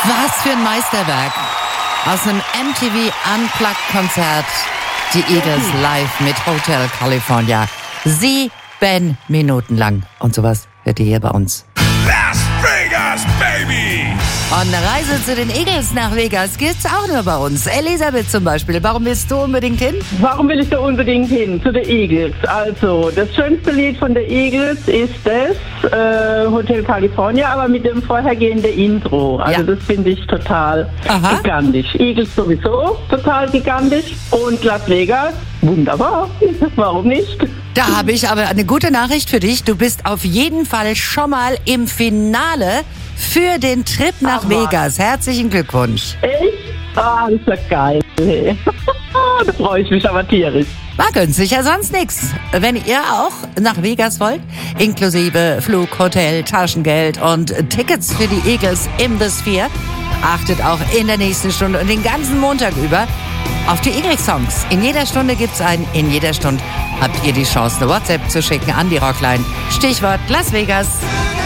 Was für ein Meisterwerk. Aus einem MTV Unplugged-Konzert. Die Eagles live mit Hotel California. 7 Minuten lang. Und sowas hört ihr hier bei uns. Las Vegas, baby! Und eine Reise zu den Eagles nach Vegas gibt's auch nur bei uns. Elisabeth zum Beispiel, warum willst du unbedingt hin? Warum will ich da unbedingt hin? Zu den Eagles. Also, das schönste Lied von den Eagles ist das Hotel California, aber mit dem vorhergehenden Intro. Also das finde ich total gigantisch. Eagles sowieso total gigantisch. Und Las Vegas, wunderbar. Warum nicht? Da habe ich aber eine gute Nachricht für dich. Du bist auf jeden Fall schon mal im Finale für den Trip nach Vegas. Herzlichen Glückwunsch. Echt? Ah, das ist ja geil. Da freue ich mich aber tierisch. War günstig, ja sonst nix. Wenn ihr auch nach Vegas wollt, inklusive Flug, Hotel, Taschengeld und Tickets für die Eagles im The Sphere, achtet auch in der nächsten Stunde und den ganzen Montag über auf die Eagles-Songs. In jeder Stunde gibt's einen, in jeder Stunde habt ihr die Chance, eine WhatsApp zu schicken an die Rockline. Stichwort Las Vegas.